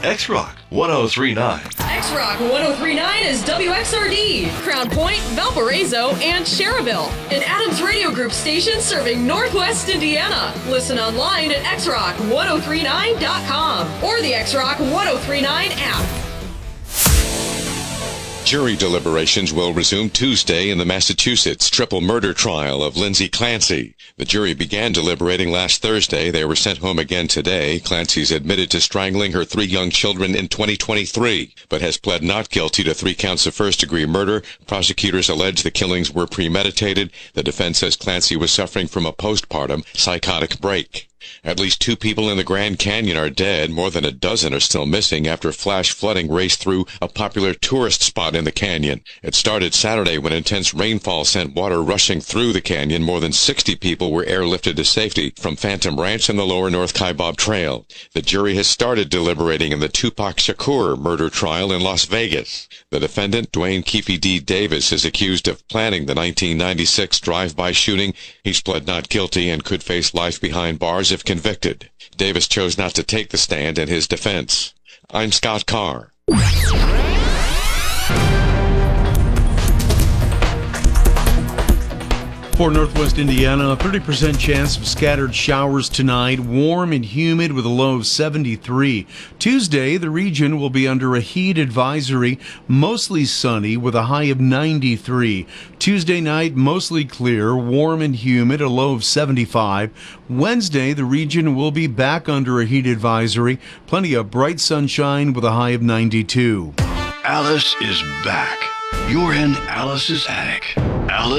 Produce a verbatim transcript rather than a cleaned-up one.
X-Rock one oh three point nine. X-Rock one oh three point nine is W X R D, Crown Point, Valparaiso, and Cherville. An Adams Radio Group station serving Northwest Indiana. Listen online at x rock ten thirty-nine dot com or the X-Rock ten thirty-nine app. Jury deliberations will resume Tuesday in the Massachusetts triple murder trial of Lindsay Clancy. The jury began deliberating last Thursday. They were sent home again today. Clancy's admitted to strangling her three young children in twenty twenty-three, but has pled not guilty to three counts of first-degree murder. Prosecutors allege the killings were premeditated. The defense says Clancy was suffering from a postpartum psychotic break. At least two people in the Grand Canyon are dead. More than a dozen are still missing after flash flooding raced through a popular tourist spot in the canyon. It started Saturday when intense rainfall sent water rushing through the canyon. More than sixty people were airlifted to safety from Phantom Ranch and the lower North Kaibab Trail. The jury has started deliberating in the Tupac Shakur murder trial in Las Vegas. The defendant, Dwayne Keefe D. Davis, is accused of planning the nineteen ninety-six drive-by shooting. He's pled not guilty and could face life behind bars if convicted. Davis chose not to take the stand in his defense. I'm Scott Carr. For Northwest Indiana, a thirty percent chance of scattered showers tonight, warm and humid with a low of seventy-three. Tuesday, the region will be under a heat advisory, mostly sunny with a high of ninety-three. Tuesday night, mostly clear, warm and humid, a low of seventy-five. Wednesday, the region will be back under a heat advisory, plenty of bright sunshine with a high of ninety-two. Alice is back. You're in Alice's attic. Alice